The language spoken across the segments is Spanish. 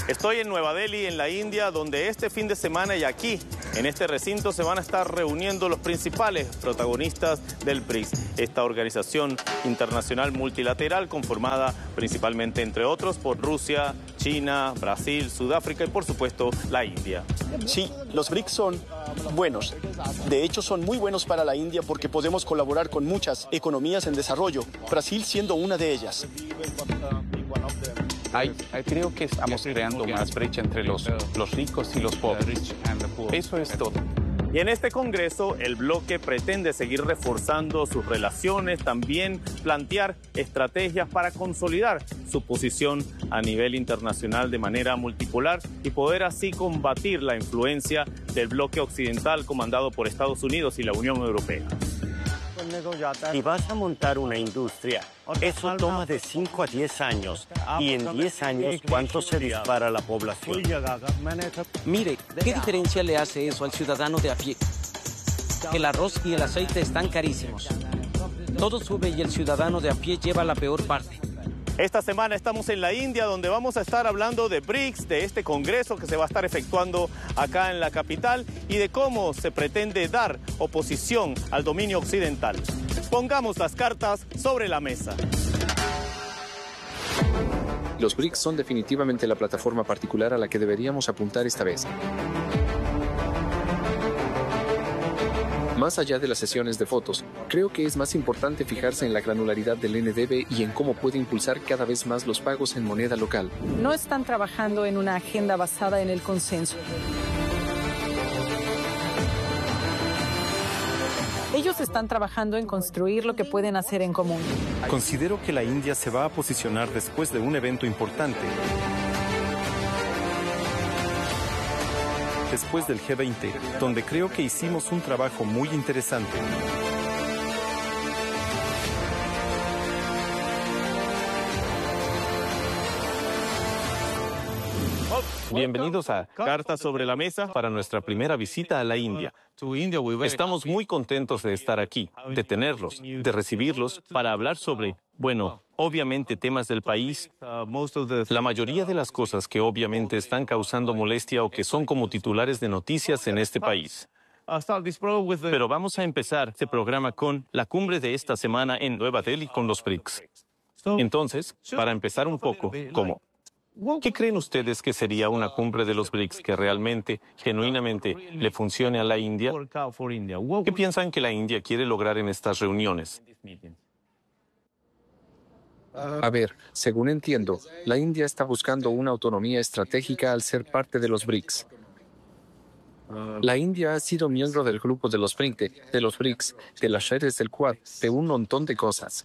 Estoy en Nueva Delhi, en la India, donde este fin de semana y aquí, en este recinto, se van a estar reuniendo los principales protagonistas del BRICS, esta organización internacional multilateral conformada principalmente, entre otros, por Rusia, China, Brasil, Sudáfrica y, por supuesto, la India. Sí, los BRICS son buenos. De hecho, son muy buenos para la India porque podemos colaborar con muchas economías en desarrollo, Brasil siendo una de ellas. Creo que estamos creando más brecha entre los ricos y los pobres. Eso es todo. Y en este congreso, el bloque pretende seguir reforzando sus relaciones, también plantear estrategias para consolidar su posición a nivel internacional de manera multipolar y poder así combatir la influencia del bloque occidental comandado por Estados Unidos y la Unión Europea. Si vas a montar una industria, eso toma de 5 a 10 años. Y en 10 años, ¿cuánto se dispara la población? Mire, ¿qué diferencia le hace eso al ciudadano de a pie? El arroz y el aceite están carísimos. Todo sube y el ciudadano de a pie lleva la peor parte. Esta semana estamos en la India, donde vamos a estar hablando de BRICS, de este congreso que se va a estar efectuando acá en la capital y de cómo se pretende dar oposición al dominio occidental. Pongamos las cartas sobre la mesa. Los BRICS son definitivamente la plataforma particular a la que deberíamos apuntar esta vez. Más allá de las sesiones de fotos, creo que es más importante fijarse en la granularidad del NDB y en cómo puede impulsar cada vez más los pagos en moneda local. No están trabajando en una agenda basada en el consenso. Ellos están trabajando en construir lo que pueden hacer en común. Considero que la India se va a posicionar después de un evento importante. Después del G20, donde creo que hicimos un trabajo muy interesante. Bienvenidos a Cartas sobre la Mesa para nuestra primera visita a la India. Estamos muy contentos de estar aquí, de tenerlos, de recibirlos para hablar sobre, obviamente temas del país, la mayoría de las cosas que obviamente están causando molestia o que son como titulares de noticias en este país. Pero vamos a empezar este programa con la cumbre de esta semana en Nueva Delhi con los BRICS. Entonces, para empezar un poco, ¿qué creen ustedes que sería una cumbre de los BRICS que realmente, genuinamente, le funcione a la India? ¿Qué piensan que la India quiere lograr en estas reuniones? A ver, según entiendo, la India está buscando una autonomía estratégica al ser parte de los BRICS. La India ha sido miembro del grupo de los 20, de los BRICS, de las redes del Quad, de un montón de cosas.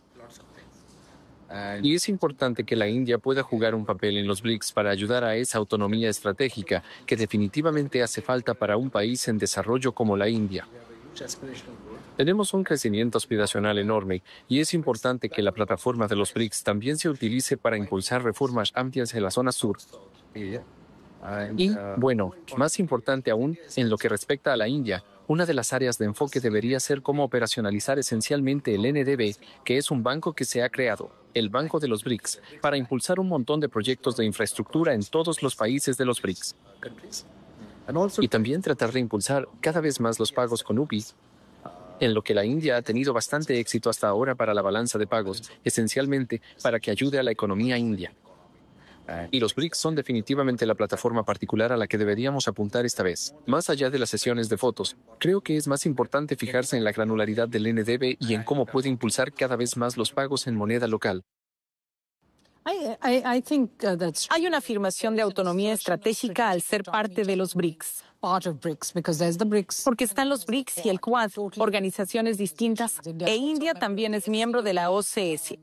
Y es importante que la India pueda jugar un papel en los BRICS para ayudar a esa autonomía estratégica que definitivamente hace falta para un país en desarrollo como la India. Tenemos un crecimiento aspiracional enorme y es importante que la plataforma de los BRICS también se utilice para impulsar reformas amplias en la zona sur. Y, más importante aún, en lo que respecta a la India, una de las áreas de enfoque debería ser cómo operacionalizar esencialmente el NDB, que es un banco que se ha creado, el Banco de los BRICS, para impulsar un montón de proyectos de infraestructura en todos los países de los BRICS. Y también tratar de impulsar cada vez más los pagos con UPI, en lo que la India ha tenido bastante éxito hasta ahora para la balanza de pagos, esencialmente para que ayude a la economía india. Y los BRICS son definitivamente la plataforma particular a la que deberíamos apuntar esta vez. Más allá de las sesiones de fotos, creo que es más importante fijarse en la granularidad del NDB y en cómo puede impulsar cada vez más los pagos en moneda local. Hay una afirmación de autonomía estratégica al ser parte de los BRICS. Porque están los BRICS y el Quad, organizaciones distintas, e India también es miembro de la OCS.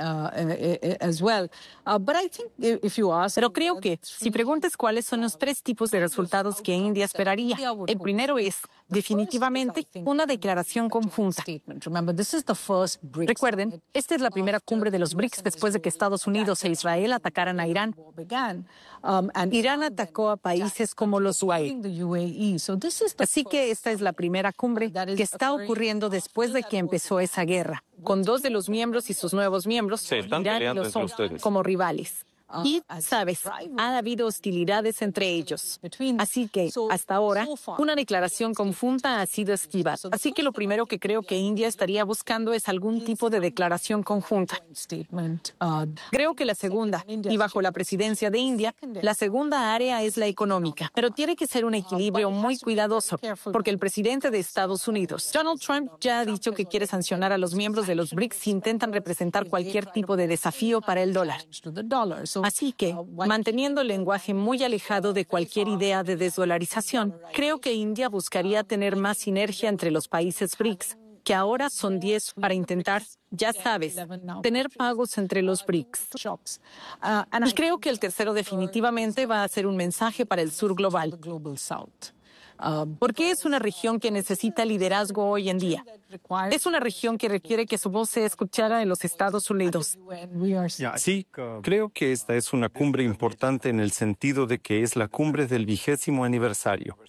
Pero creo que, si preguntas cuáles son los 3 tipos de resultados que India esperaría, el primero es, definitivamente, una declaración conjunta. Recuerden, esta es la primera cumbre de los BRICS después de que Estados Unidos e Israel atacaran a Irán. Irán atacó a países como los UAE. Así que esta es la primera cumbre que está ocurriendo después de que empezó esa guerra, con 2 de los miembros y sus nuevos miembros, Se están Irán y peleando los entre otros, ustedes. como rivales. Y, sabes, ha habido hostilidades entre ellos. Así que, hasta ahora, una declaración conjunta ha sido esquivada. Así que lo primero que creo que India estaría buscando es algún tipo de declaración conjunta. Creo que la segunda, y bajo la presidencia de India, la segunda área es la económica. Pero tiene que ser un equilibrio muy cuidadoso, porque el presidente de Estados Unidos, Donald Trump, ya ha dicho que quiere sancionar a los miembros de los BRICS si intentan representar cualquier tipo de desafío para el dólar. Así que, manteniendo el lenguaje muy alejado de cualquier idea de desdolarización, creo que India buscaría tener más sinergia entre los países BRICS, que ahora son 10 para intentar, ya sabes, tener pagos entre los BRICS. Y creo que el tercero definitivamente va a ser un mensaje para el sur global. Porque es una región que necesita liderazgo hoy en día. Es una región que requiere que su voz sea escuchada en los Estados Unidos. Sí, creo que esta es una cumbre importante en el sentido de que es la cumbre del 20º aniversario.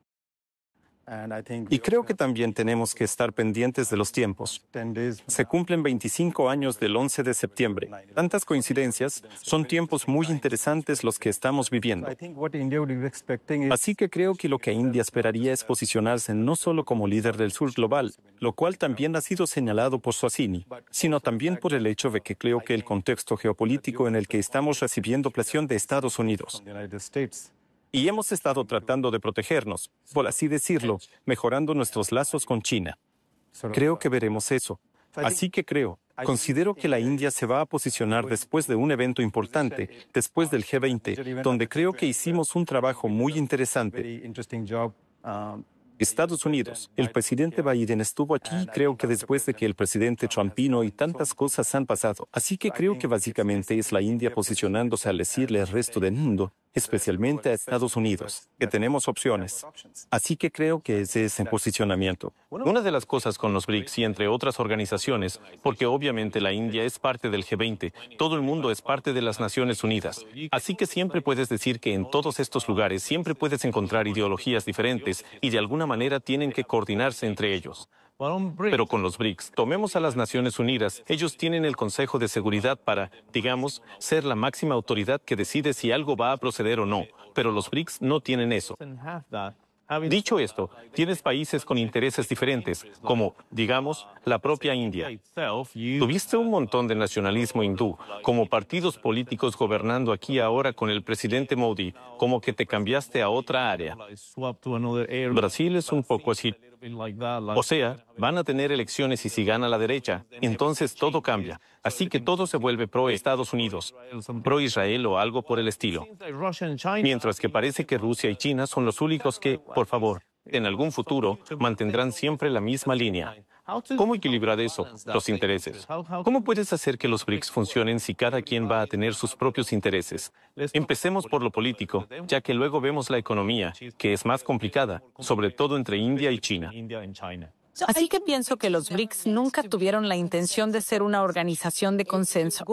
Y creo que también tenemos que estar pendientes de los tiempos. Se cumplen 25 años del 11 de septiembre. Tantas coincidencias, son tiempos muy interesantes los que estamos viviendo. Así que creo que lo que India esperaría es posicionarse no solo como líder del sur global, lo cual también ha sido señalado por Suhasini, sino también por el hecho de que creo que el contexto geopolítico en el que estamos recibiendo presión de Estados Unidos. Y hemos estado tratando de protegernos, por así decirlo, mejorando nuestros lazos con China. Creo que veremos eso. Así que considero que la India se va a posicionar después de un evento importante, después del G20, donde creo que hicimos un trabajo muy interesante. Estados Unidos. El presidente Biden estuvo aquí y creo que después de que el presidente Trump vino y tantas cosas han pasado. Así que creo que básicamente es la India posicionándose al decirle al resto del mundo, especialmente a Estados Unidos, que tenemos opciones. Así que creo que ese es el posicionamiento. Una de las cosas con los BRICS y entre otras organizaciones, porque obviamente la India es parte del G20, todo el mundo es parte de las Naciones Unidas. Así que siempre puedes decir que en todos estos lugares siempre puedes encontrar ideologías diferentes y de alguna manera tienen que coordinarse entre ellos. Pero con los BRICS, tomemos a las Naciones Unidas, ellos tienen el Consejo de Seguridad para, digamos, ser la máxima autoridad que decide si algo va a proceder o no, pero los BRICS no tienen eso. Dicho esto, tienes países con intereses diferentes, como, digamos, la propia India. Tuviste un montón de nacionalismo hindú, como partidos políticos gobernando aquí ahora con el presidente Modi, como que te cambiaste a otra área. Brasil es un poco así. O sea, van a tener elecciones y si gana la derecha, entonces todo cambia. Así que todo se vuelve pro-Estados Unidos, pro-Israel o algo por el estilo. Mientras que parece que Rusia y China son los únicos que, por favor, en algún futuro, mantendrán siempre la misma línea. ¿Cómo equilibrar eso, los intereses? ¿Cómo puedes hacer que los BRICS funcionen si cada quien va a tener sus propios intereses? Empecemos por lo político, ya que luego vemos la economía, que es más complicada, sobre todo entre India y China. Así que pienso que los BRICS nunca tuvieron la intención de ser una organización de consenso.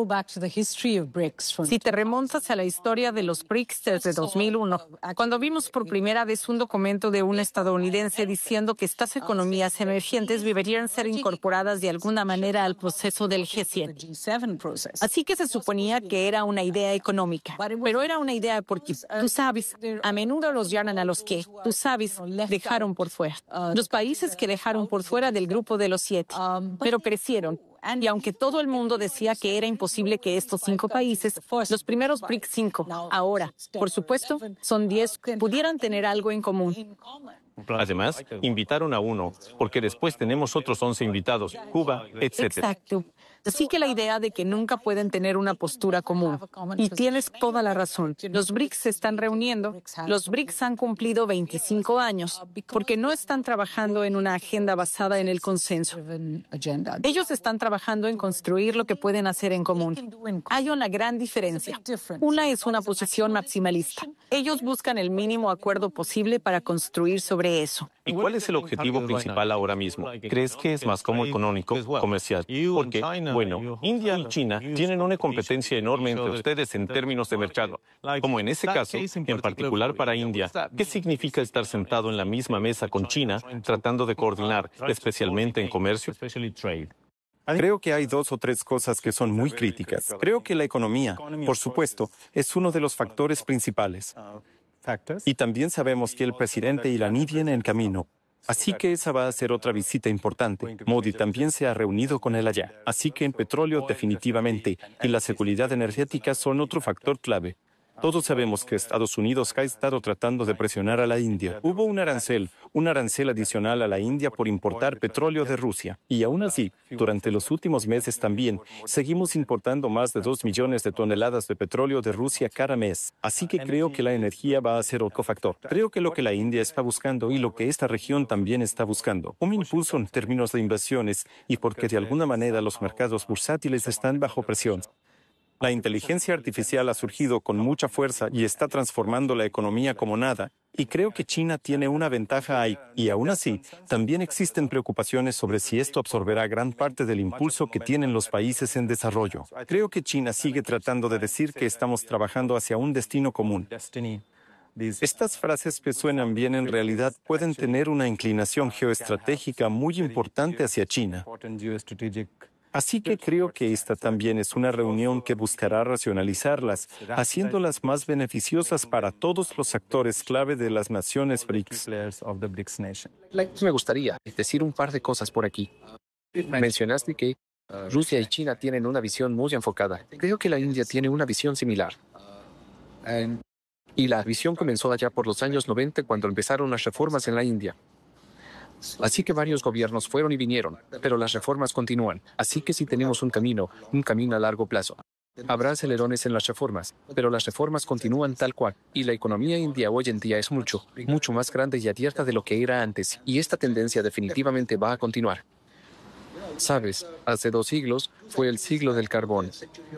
Si te remontas a la historia de los BRICS desde 2001, cuando vimos por primera vez un documento de un estadounidense diciendo que estas economías emergentes deberían ser incorporadas de alguna manera al proceso del G7. Así que se suponía que era una idea económica, pero era una idea porque, tú sabes, a menudo los llaman a los que, tú sabes, dejaron por fuera. Los países que dejaron por fuera del grupo de los 7, pero crecieron. Y aunque todo el mundo decía que era imposible que estos 5 países, los primeros BRICS 5, ahora, por supuesto, son 10, pudieran tener algo en común. Además, invitaron a uno, porque después tenemos otros 11 invitados, Cuba, etc. Exacto. Así que la idea de que nunca pueden tener una postura común. Y tienes toda la razón. Los BRICS se están reuniendo. Los BRICS han cumplido 25 años porque no están trabajando en una agenda basada en el consenso. Ellos están trabajando en construir lo que pueden hacer en común. Hay una gran diferencia. Una es una posición maximalista. Ellos buscan el mínimo acuerdo posible para construir sobre eso. ¿Y cuál es el objetivo principal ahora mismo? ¿Crees que es más como económico, comercial? Porque, bueno, India y China tienen una competencia enorme entre ustedes en términos de mercado. Como en ese caso, en particular para India, ¿qué significa estar sentado en la misma mesa con China tratando de coordinar, especialmente en comercio? Creo que hay dos o tres cosas que son muy críticas. Creo que la economía, por supuesto, es uno de los factores principales. Y también sabemos que el presidente iraní viene en camino. Así que esa va a ser otra visita importante. Modi también se ha reunido con él allá. Así que el petróleo definitivamente y la seguridad energética son otro factor clave. Todos sabemos que Estados Unidos ha estado tratando de presionar a la India. Hubo un arancel adicional a la India por importar petróleo de Rusia. Y aún así, durante los últimos meses también, seguimos importando más de 2 millones de toneladas de petróleo de Rusia cada mes. Así que creo que la energía va a ser otro factor. Creo que lo que la India está buscando y lo que esta región también está buscando, un impulso en términos de inversiones y porque de alguna manera los mercados bursátiles están bajo presión. La inteligencia artificial ha surgido con mucha fuerza y está transformando la economía como nada, y creo que China tiene una ventaja ahí, y aún así, también existen preocupaciones sobre si esto absorberá gran parte del impulso que tienen los países en desarrollo. Creo que China sigue tratando de decir que estamos trabajando hacia un destino común. Estas frases que suenan bien en realidad pueden tener una inclinación geoestratégica muy importante hacia China. Así que creo que esta también es una reunión que buscará racionalizarlas, haciéndolas más beneficiosas para todos los actores clave de las naciones BRICS. Me gustaría decir un par de cosas por aquí. Mencionaste que Rusia y China tienen una visión muy enfocada. Creo que la India tiene una visión similar. Y la visión comenzó allá por los años 90 cuando empezaron las reformas en la India. Así que varios gobiernos fueron y vinieron, pero las reformas continúan. Así que sí tenemos un camino a largo plazo. Habrá acelerones en las reformas, pero las reformas continúan tal cual. Y la economía india hoy en día es mucho más grande y abierta de lo que era antes. Y esta tendencia definitivamente va a continuar. Sabes, hace 2 siglos fue el siglo del carbón.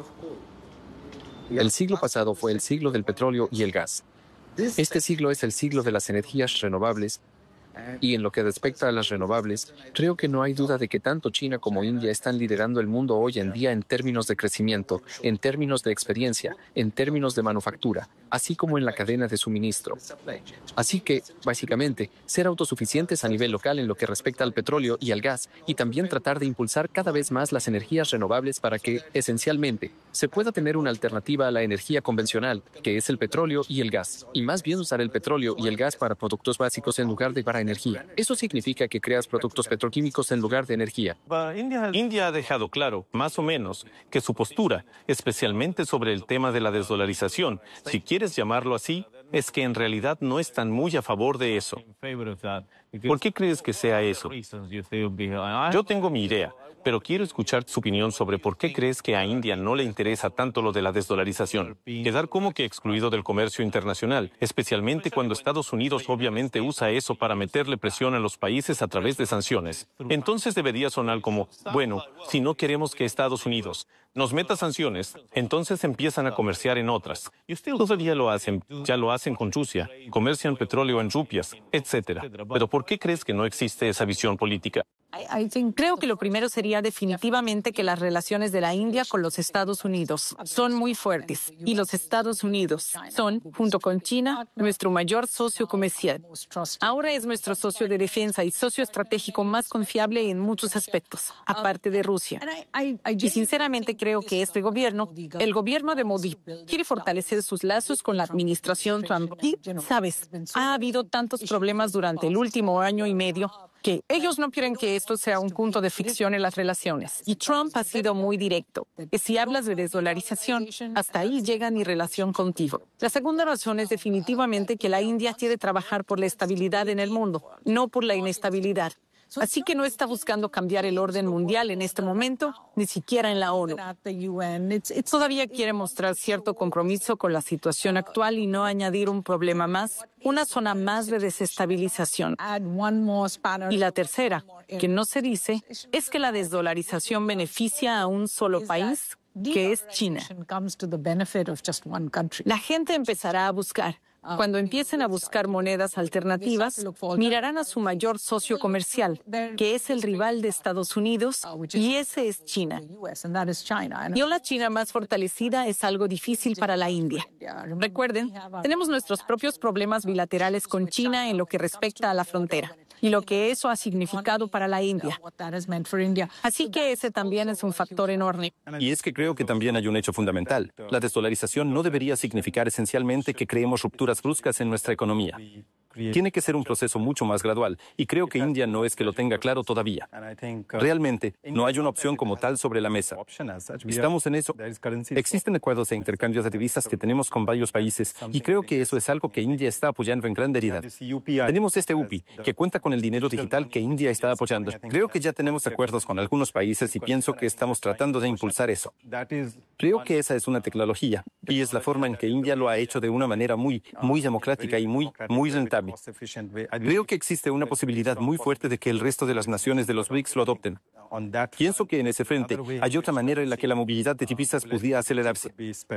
El siglo pasado fue el siglo del petróleo y el gas. Este siglo es el siglo de las energías renovables. Y en lo que respecta a las renovables, creo que no hay duda de que tanto China como India están liderando el mundo hoy en día en términos de crecimiento, en términos de experiencia, en términos de manufactura, así como en la cadena de suministro. Así que, básicamente, ser autosuficientes a nivel local en lo que respecta al petróleo y al gas, y también tratar de impulsar cada vez más las energías renovables para que, esencialmente, se pueda tener una alternativa a la energía convencional, que es el petróleo y el gas, y más bien usar el petróleo y el gas para productos básicos en lugar de para energía. Eso significa que creas productos petroquímicos en lugar de energía. India ha dejado claro, más o menos, que su postura, especialmente sobre el tema de la desdolarización, si quieres llamarlo así, es que en realidad no están muy a favor de eso. ¿Por qué crees que sea eso? Yo tengo mi idea, pero quiero escuchar su opinión sobre por qué crees que a India no le interesa tanto lo de la desdolarización. Quedar como que excluido del comercio internacional, especialmente cuando Estados Unidos obviamente usa eso para meterle presión a los países a través de sanciones. Entonces debería sonar como, bueno, si no queremos que Estados Unidos nos meta sanciones, entonces empiezan a comerciar en otras. Todavía lo hacen, ya lo hacen con Rusia, comercian petróleo en rupias, etc. Pero ¿por qué crees que no existe esa visión política? Creo que lo primero sería definitivamente que las relaciones de la India con los Estados Unidos son muy fuertes y los Estados Unidos son, junto con China, nuestro mayor socio comercial. Ahora es nuestro socio de defensa y socio estratégico más confiable en muchos aspectos, aparte de Rusia. Y sinceramente creo que este gobierno, el gobierno de Modi, quiere fortalecer sus lazos con la administración Trump. Y, sabes, ha habido tantos problemas durante el último año y medio que ellos no quieren que esto sea un punto de fricción en las relaciones. Y Trump ha sido muy directo, que si hablas de desdolarización, hasta ahí llega mi relación contigo. La segunda razón es definitivamente que la India quiere trabajar por la estabilidad en el mundo, no por la inestabilidad. Así que no está buscando cambiar el orden mundial en este momento, ni siquiera en la ONU. Todavía quiere mostrar cierto compromiso con la situación actual y no añadir un problema más, una zona más de desestabilización. Y la tercera, que no se dice, es que la desdolarización beneficia a un solo país, que es China. La gente empezará a buscar. Cuando empiecen a buscar monedas alternativas, mirarán a su mayor socio comercial, que es el rival de Estados Unidos, y ese es China. Y una China más fortalecida es algo difícil para la India. Recuerden, tenemos nuestros propios problemas bilaterales con China en lo que respecta a la frontera. y lo que eso ha significado para la India. Así que ese también es un factor enorme. Y es que creo que también hay un hecho fundamental. La desdolarización no debería significar esencialmente que creemos rupturas bruscas en nuestra economía. Tiene que ser un proceso mucho más gradual, y creo que India no es que lo tenga claro todavía. Realmente, no hay una opción como tal sobre la mesa. Estamos en eso. Existen acuerdos de intercambios de divisas que tenemos con varios países, y creo que eso es algo que India está apoyando en gran medida. Tenemos este UPI, que cuenta con el dinero digital que India está apoyando. Creo que ya tenemos acuerdos con algunos países y pienso que estamos tratando de impulsar eso. Creo que esa es una tecnología, y es la forma en que India lo ha hecho de una manera muy democrática y muy rentable. Creo que existe una posibilidad muy fuerte de que el resto de las naciones de los BRICS lo adopten. Pienso que en ese frente hay otra manera en la que la movilidad de divisas podría acelerarse.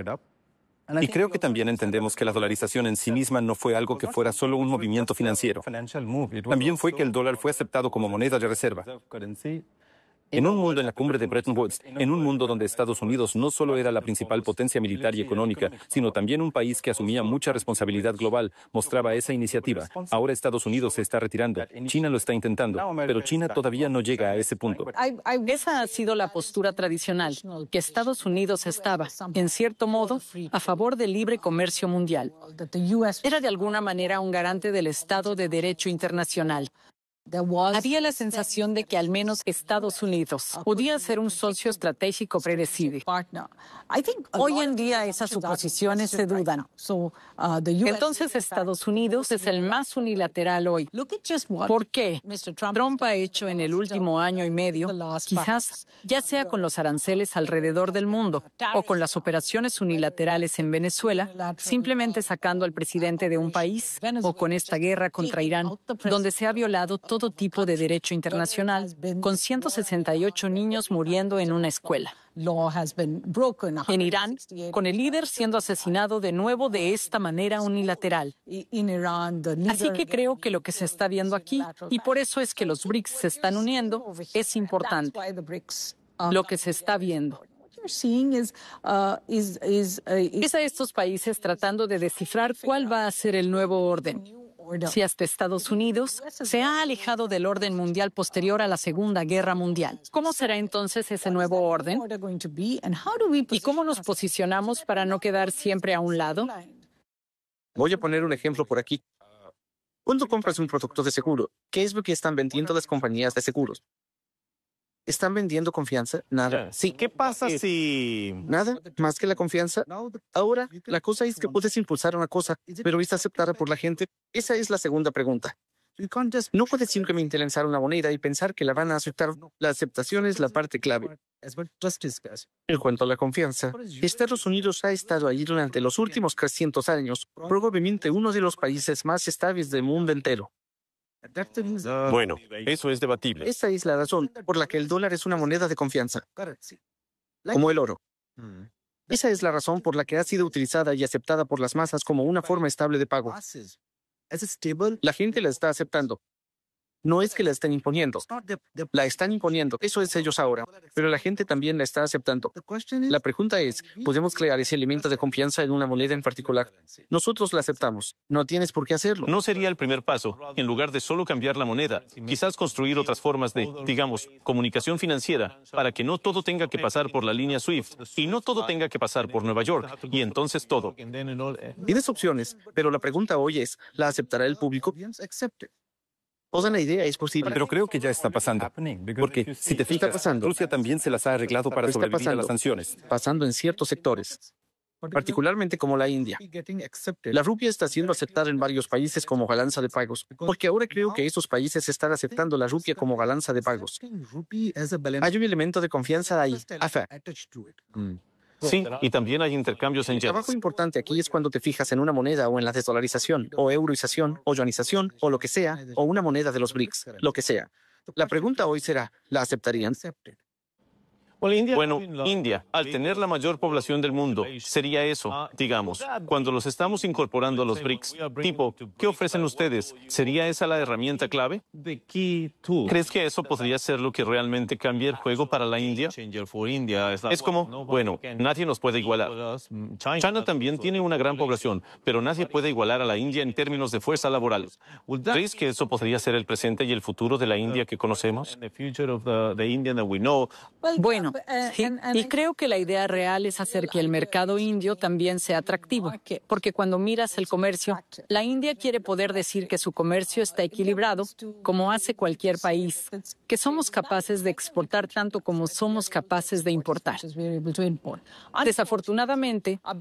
Y creo que también entendemos que la dolarización en sí misma no fue algo que fuera solo un movimiento financiero. También fue que el dólar fue aceptado como moneda de reserva. En un mundo en la cumbre de Bretton Woods, en un mundo donde Estados Unidos no solo era la principal potencia militar y económica, sino también un país que asumía mucha responsabilidad global, mostraba esa iniciativa. Ahora Estados Unidos se está retirando. China lo está intentando, pero China todavía no llega a ese punto. Esa ha sido la postura tradicional, que Estados Unidos estaba, en cierto modo, a favor del libre comercio mundial. Era de alguna manera un garante del Estado de Derecho internacional. Había la sensación de que al menos Estados Unidos podía ser un socio estratégico predecible. Hoy en día esas suposiciones se dudan. Entonces Estados Unidos es el más unilateral hoy. ¿Por qué? Trump ha hecho en el último año y medio, quizás ya sea con los aranceles alrededor del mundo o con las operaciones unilaterales en Venezuela, simplemente sacando al presidente de un país, o con esta guerra contra Irán, donde se ha violado todo tipo de derecho internacional, con 168 niños muriendo en una escuela. En Irán, con el líder siendo asesinado de nuevo de esta manera unilateral. Así que creo que lo que se está viendo aquí, y por eso es que los BRICS se están uniendo, es importante. Lo que se está viendo es a estos países tratando de descifrar cuál va a ser el nuevo orden. Si hasta Estados Unidos se ha alejado del orden mundial posterior a la Segunda Guerra Mundial, ¿cómo será entonces ese nuevo orden? ¿Y cómo nos posicionamos para no quedar siempre a un lado? Voy a poner un ejemplo por aquí. Cuando compras un producto de seguro, ¿qué es lo que están vendiendo las compañías de seguros? ¿Están vendiendo confianza? Nada. Sí. ¿Qué pasa si... Nada más que la confianza. Ahora, la cosa es que puedes impulsar una cosa, pero ¿es aceptada por la gente? Esa es la segunda pregunta. No puedes simplemente lanzar una moneda y pensar que la van a aceptar. La aceptación es la parte clave. En cuanto a la confianza, Estados Unidos ha estado ahí durante los últimos 300 años, probablemente uno de los países más estables del mundo entero. Bueno, eso es debatible. Esa es la razón por la que el dólar es una moneda de confianza, como el oro. Esa es la razón por la que ha sido utilizada y aceptada por las masas como una forma estable de pago. La gente la está aceptando. No es que la estén imponiendo. La están imponiendo. Eso es ellos ahora. Pero la gente también la está aceptando. La pregunta es, ¿podemos crear ese elemento de confianza en una moneda en particular? Nosotros la aceptamos. No tienes por qué hacerlo. No sería el primer paso, en lugar de solo cambiar la moneda. Quizás construir otras formas de, digamos, comunicación financiera, para que no todo tenga que pasar por la línea SWIFT y no todo tenga que pasar por Nueva York, y entonces todo. Tienes opciones, pero la pregunta hoy es, ¿la aceptará el público? Toda la idea es posible. Pero creo que ya está pasando. Porque si te fijas, Rusia también se las ha arreglado para sobrevivir a las sanciones. Pasando en ciertos sectores, particularmente como la India. La rupia está siendo aceptada en varios países como balanza de pagos, porque ahora creo que esos países están aceptando la rupia como balanza de pagos. Hay un elemento de confianza ahí, AFA. Sí, y también hay intercambios en El trabajo yens. importante aquí es cuando te fijas en una moneda o en la desdolarización, o euroización, o yuanización, o lo que sea, o una moneda de los BRICS, lo que sea. La pregunta hoy será, ¿la aceptarían? Bueno, India, al tener la mayor población del mundo, sería eso, digamos, cuando los estamos incorporando a los BRICS. Tipo, ¿qué ofrecen ustedes? ¿Sería esa la herramienta clave? ¿Crees que eso podría ser lo que realmente cambie el juego para la India? Es como, bueno, nadie nos puede igualar. China también tiene una gran población, pero nadie puede igualar a la India en términos de fuerza laboral. ¿Crees que eso podría ser el presente y el futuro de la India que conocemos? Bueno, sí, y creo que la idea real es hacer que el mercado indio también sea atractivo, porque cuando miras el comercio, la India quiere poder decir que su comercio está equilibrado, como hace cualquier país, que somos capaces de exportar tanto como somos capaces de importar. Desafortunadamente,